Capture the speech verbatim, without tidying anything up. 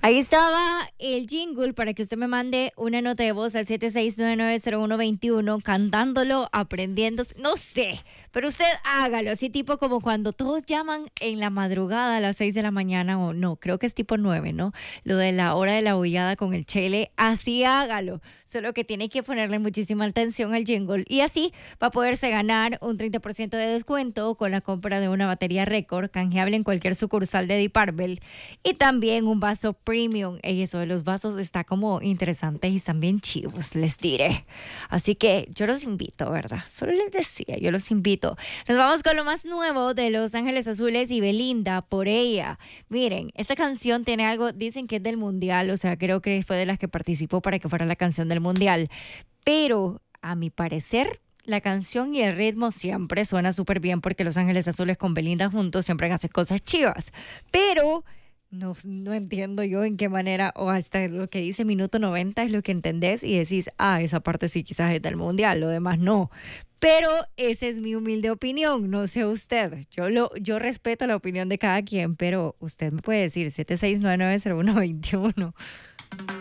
Ahí estaba el jingle para que usted me mande una nota de voz al siete seis nueve nueve cero uno dos uno cantándolo, aprendiendo, no sé, pero usted hágalo, así tipo como cuando todos llaman en la madrugada a las seis de la mañana o no, creo que es tipo nueve, ¿no? Lo de la hora de la bullada con el chele, así hágalo, solo que tiene que ponerle muchísima atención al jingle y así va a poderse ganar un treinta por ciento de descuento con la compra de una batería récord canjeable en cualquier sucursal de Deep Purple y también un vaso premium. Y eso de los vasos está como interesante y están bien chivos, les diré. Así que yo los invito, ¿verdad? Solo les decía, yo los invito. Nos vamos con lo más nuevo de Los Ángeles Azules y Belinda, Por Ella. Miren, esta canción tiene algo, dicen que es del Mundial, o sea, creo que fue de las que participó para que fuera la canción del Mundial. Pero, a mi parecer, la canción y el ritmo siempre suena súper bien porque Los Ángeles Azules con Belinda juntos siempre hacen cosas chivas. Pero no, no entiendo yo en qué manera, o hasta lo que dice minuto noventa es lo que entendés y decís, ah, esa parte sí quizás es del Mundial, lo demás no. Pero esa es mi humilde opinión, no sé usted. Yo, lo, yo respeto la opinión de cada quien, pero usted me puede decir siete seis nueve nueve cero uno dos uno.